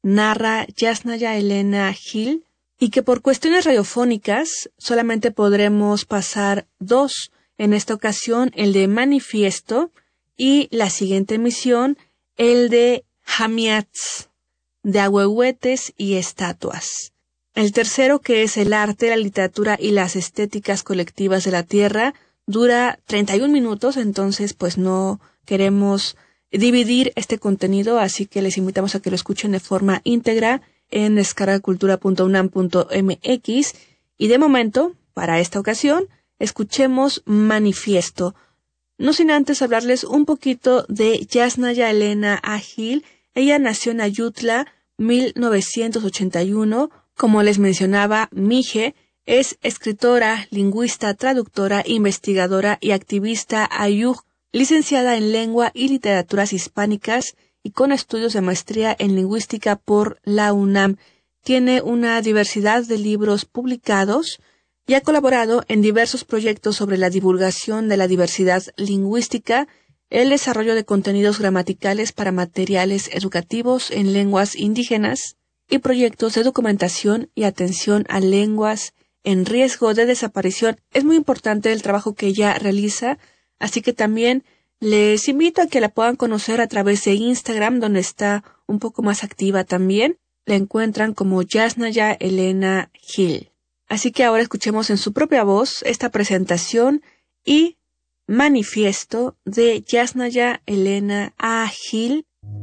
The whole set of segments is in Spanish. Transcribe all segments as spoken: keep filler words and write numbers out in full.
narra Yasnaya Elena Gil y que por cuestiones radiofónicas solamente podremos pasar dos. En esta ocasión, el de Manifiesto y la siguiente emisión, el de Hamiats, de ahuehuetes y estatuas. El tercero, que es el arte, la literatura y las estéticas colectivas de la Tierra, dura treinta y un minutos, entonces pues no queremos dividir este contenido, así que les invitamos a que lo escuchen de forma íntegra en descarga cultura punto u n a m punto m x y de momento, para esta ocasión, escuchemos Manifiesto. No sin antes hablarles un poquito de Yasnaya Elena Gil. Ella nació en Ayutla, mil novecientos ochenta y uno. Como les mencionaba, Mije es escritora, lingüista, traductora, investigadora y activista ayuk, licenciada en Lengua y Literaturas Hispánicas y con estudios de maestría en Lingüística por la UNAM. Tiene una diversidad de libros publicados y ha colaborado en diversos proyectos sobre la divulgación de la diversidad lingüística, el desarrollo de contenidos gramaticales para materiales educativos en lenguas indígenas y proyectos de documentación y atención a lenguas en riesgo de desaparición. Es muy importante el trabajo que ella realiza, así que también les invito a que la puedan conocer a través de Instagram, donde está un poco más activa también. La encuentran como Yasnaya Elena Gil. Así que ahora escuchemos en su propia voz esta presentación y Manifiesto de Yasnaya Elena Gil.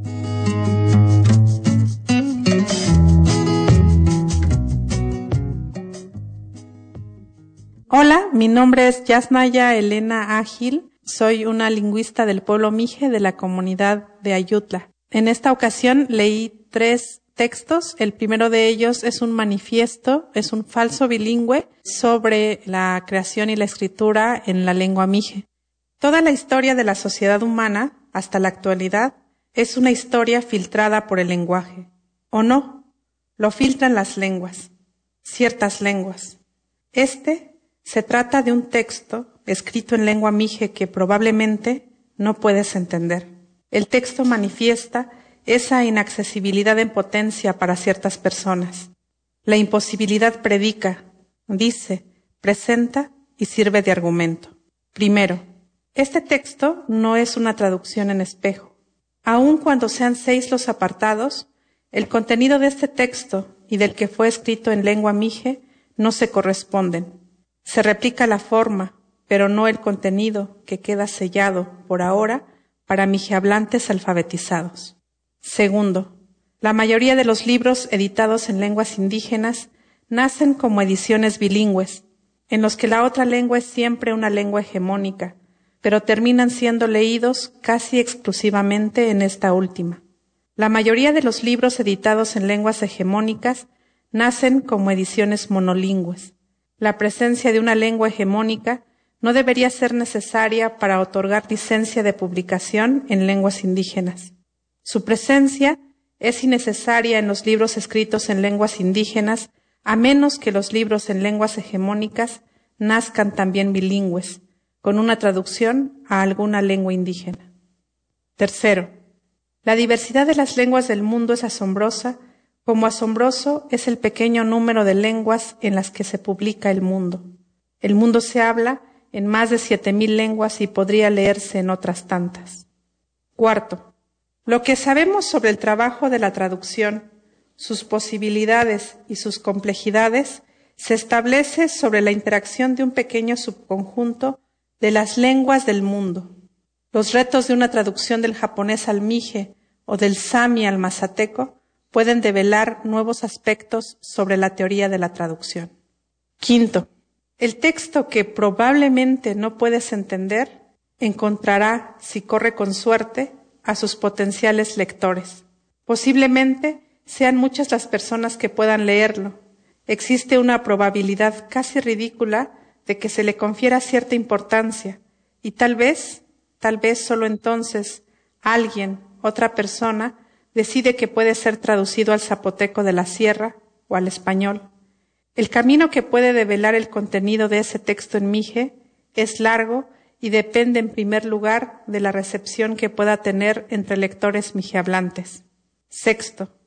Hola, mi nombre es Yasnaya Elena Gil. Soy una lingüista del pueblo Mije de la comunidad de Ayutla. En esta ocasión leí tres textos. El primero de ellos es un manifiesto, es un falso bilingüe sobre la creación y la escritura en la lengua Mije. Toda la historia de la sociedad humana, hasta la actualidad, es una historia filtrada por el lenguaje. ¿O no? Lo filtran las lenguas, ciertas lenguas. Este se trata de un texto escrito en lengua Mije que probablemente no puedes entender. El texto manifiesta esa inaccesibilidad en potencia para ciertas personas. La imposibilidad predica, dice, presenta y sirve de argumento. Primero, este texto no es una traducción en espejo. Aun cuando sean seis los apartados, el contenido de este texto y del que fue escrito en lengua Mije no se corresponden. Se replica la forma, pero no el contenido, que queda sellado, por ahora, para mijehablantes alfabetizados. Segundo, la mayoría de los libros editados en lenguas indígenas nacen como ediciones bilingües, en los que la otra lengua es siempre una lengua hegemónica, pero terminan siendo leídos casi exclusivamente en esta última. La mayoría de los libros editados en lenguas hegemónicas nacen como ediciones monolingües. La presencia de una lengua hegemónica no debería ser necesaria para otorgar licencia de publicación en lenguas indígenas. Su presencia es innecesaria en los libros escritos en lenguas indígenas, a menos que los libros en lenguas hegemónicas nazcan también bilingües, con una traducción a alguna lengua indígena. Tercero, la diversidad de las lenguas del mundo es asombrosa, como asombroso es el pequeño número de lenguas en las que se publica el mundo. El mundo se habla en más de siete mil lenguas y podría leerse en otras tantas. Cuarto, lo que sabemos sobre el trabajo de la traducción, sus posibilidades y sus complejidades, se establece sobre la interacción de un pequeño subconjunto de las lenguas del mundo. Los retos de una traducción del japonés al Mije o del Sami al Mazateco pueden develar nuevos aspectos sobre la teoría de la traducción. Quinto, el texto que probablemente no puedes entender encontrará, si corre con suerte, a sus potenciales lectores. Posiblemente sean muchas las personas que puedan leerlo. Existe una probabilidad casi ridícula de que se le confiera cierta importancia y tal vez, tal vez solo entonces, alguien, otra persona, decide que puede ser traducido al zapoteco de la sierra o al español. El camino que puede develar el contenido de ese texto en Mije es largo y depende en primer lugar de la recepción que pueda tener entre lectores mijehablantes. Sexto,